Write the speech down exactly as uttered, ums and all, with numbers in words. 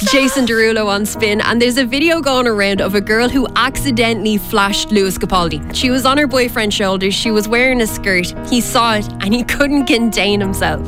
Jason Derulo on Spin, and there's a video going around of a girl who accidentally flashed Lewis Capaldi. She was on her boyfriend's shoulders, she was wearing a skirt, he saw it and he couldn't contain himself.